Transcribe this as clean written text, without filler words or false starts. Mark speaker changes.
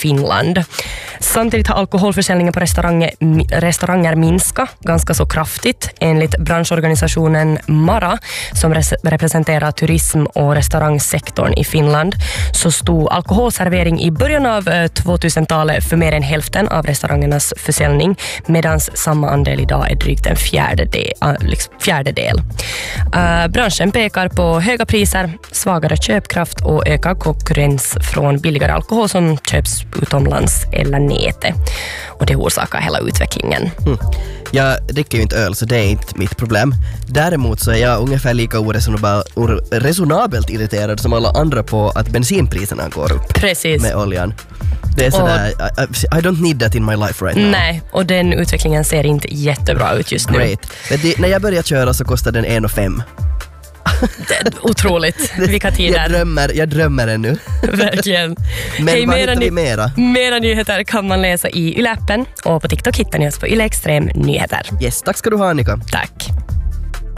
Speaker 1: Finland. Samtidigt har alkoholförsäljningen på restauranger minskat ganska så kraftigt. Enligt branschorganisationen Mara, som representerar turism- och restaurangsektorn i Finland, så stod alkoholservering i början av 2000-talet för mer än hälften av restaurangernas försäljning, medan samma andel idag är drygt en fjärdedel. Branschen pekar på höga priser, svagare köpkraft och ökad konkurrens från billigare alkohol som köps utomlands eller nätet. Och det orsakar hela utvecklingen.
Speaker 2: Jag dricker ju inte öl, så det är inte mitt problem. Däremot så är jag ungefär lika resonabelt irriterad som alla andra på att bensinpriserna går upp.
Speaker 1: Precis.
Speaker 2: Med oljan. Det är sådär, I don't need that in my life right now.
Speaker 1: Nej, och den utvecklingen ser inte jättebra ut just nu.
Speaker 2: Great. När jag började köra så kostade den 1,5.
Speaker 1: Otroligt. Vilka tider.
Speaker 2: Jag drömmer ännu.
Speaker 1: Verkligen.
Speaker 2: Men vad hittar vi mera?
Speaker 1: Mera nyheter kan man läsa i Yle-appen, och på TikTok hittar ni oss på Yle Extrem Nyheter.
Speaker 2: Yes, tack ska du ha, Annika.
Speaker 1: Tack.